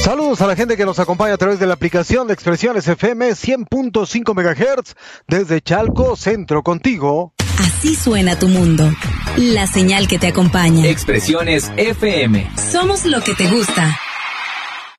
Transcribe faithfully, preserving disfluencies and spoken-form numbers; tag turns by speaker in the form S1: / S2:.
S1: Saludos a la gente que nos acompaña a través de la aplicación de Expresiones F M cien punto cinco megahertz desde Chalco, Centro, contigo.
S2: Así suena tu mundo. La señal que te acompaña.
S3: Expresiones F M.
S2: Somos lo que te gusta.